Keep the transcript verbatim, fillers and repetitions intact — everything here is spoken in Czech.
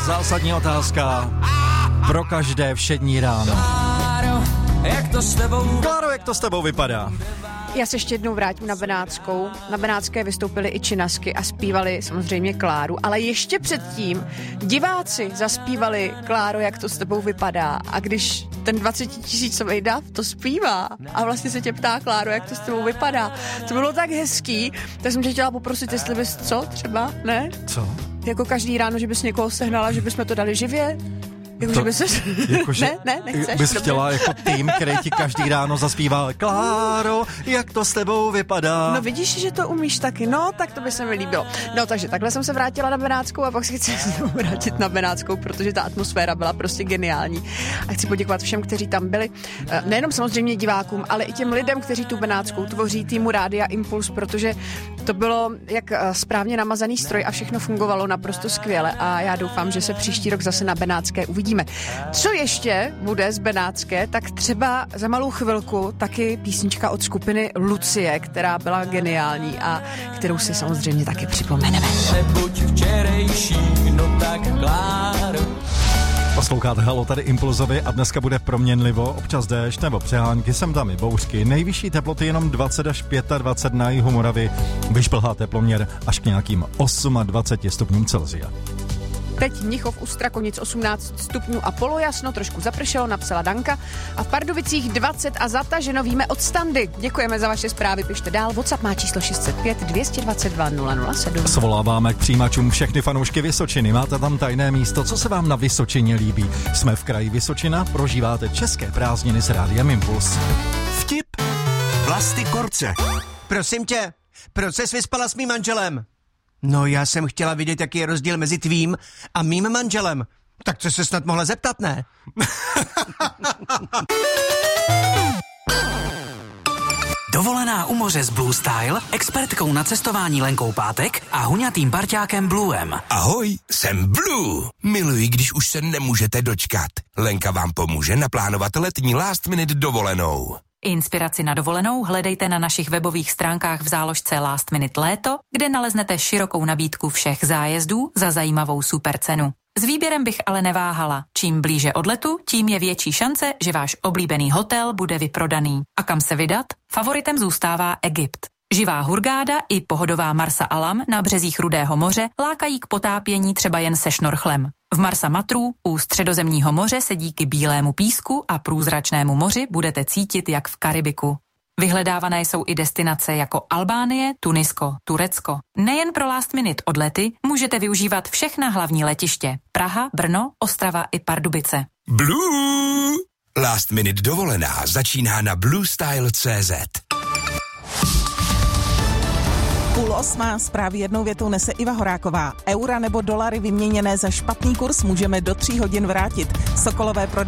Zásadní otázka pro každé všední ráno. Kláro, jak to s tebou, Kláro, jak to s tebou vypadá? Já se ještě jednou vrátím na Benátskou. Na Benátské vystoupily i Činasky a zpívali samozřejmě Kláru, ale ještě předtím diváci zaspívali Kláro, jak to s tebou vypadá. A když ten dvacetitisícový dav to zpívá a vlastně se tě ptá, Kláro, jak to s tebou vypadá, to bylo tak hezký, tak jsem tě chtěla poprosit, jestli bys co třeba, ne? Co? Jako každý ráno, že bys někoho sehnala, že bychom to dali živě? Jako, to, že bys... jako, že ne, ne, nechceš. Bys chtěla jako tým, který ti každý ráno zaspívá Kláro, jak to s tebou vypadá. No vidíš, že to umíš taky, no, tak to by se mi líbilo. No takže takhle jsem se vrátila na Benátskou a pak se chci vrátit na Benátskou, protože ta atmosféra byla prostě geniální. A chci poděkovat všem, kteří tam byli, nejenom samozřejmě divákům, ale i těm lidem, kteří tu Benátskou tvoří, týmu Rádia Impuls, protože to bylo jak správně namazaný stroj a všechno fungovalo naprosto skvěle a já doufám, že se příští rok zase na Benátské uvidíme. Co ještě bude z Benátské, tak třeba za malou chvilku taky písnička od skupiny Lucie, která byla geniální a kterou si samozřejmě taky připomeneme. Nebuď včerejší, no tak Kláro. Posloucháte Halo, tady Impulzovi a dneska bude proměnlivo, občas déšť nebo přehánky, sem tam i bouřky. Nejvyšší teploty jenom dvacet až dvacet pět na jihu Moravy, vyšplhá teploměr až k nějakým dvacet osm stupňům Celsia. Teď Mnichov u Strakonic osmnáct stupňů a polojasno, trošku zapršelo, napsala Danka. A v Pardubicích dvacet a zataženo víme od Standy. Děkujeme za vaše zprávy, pište dál. WhatsApp má číslo šest set pět dvě stě dvacet dva nula nula sedm. Svoláváme k přijímačům všechny fanoušky Vysočiny. Máte tam tajné místo, co se vám na Vysočině líbí? Jsme v kraji Vysočina, prožíváte české prázdniny s Rádiem Impuls. Vtip Vlasty Korce. Prosím tě, proč ses vyspala s mým manželem? No, já jsem chtěla vidět, jaký je rozdíl mezi tvým a mým manželem. Tak co se snad mohla zeptat, ne? Dovolená u moře s Blue Style, expertkou na cestování Lenkou Pátek a huňatým parťákem Bluem. Ahoj, jsem Blue. Miluji, když už se nemůžete dočkat. Lenka vám pomůže naplánovat letní last minute dovolenou. Inspiraci na dovolenou hledejte na našich webových stránkách v záložce Last Minute Léto, kde naleznete širokou nabídku všech zájezdů za zajímavou super cenu. S výběrem bych ale neváhala. Čím blíže odletu, tím je větší šance, že váš oblíbený hotel bude vyprodaný. A kam se vydat? Favoritem zůstává Egypt. Živá hurgáda i pohodová Marsa Alam na březích Rudého moře lákají k potápění třeba jen se šnorchlem. V Marsa Matru u Středozemního moře se díky bílému písku a průzračnému moři budete cítit jak v Karibiku. Vyhledávané jsou i destinace jako Albánie, Tunisko, Turecko. Nejen pro last minute odlety můžete využívat všechna hlavní letiště. Praha, Brno, Ostrava i Pardubice. Blue! Last minute dovolená začíná na blue style tečka cé zet. Půl osmá zprávy jednou větou nese Iva Horáková. Eura nebo dolary vyměněné za špatný kurz můžeme do tří hodin vrátit. Sokolové pro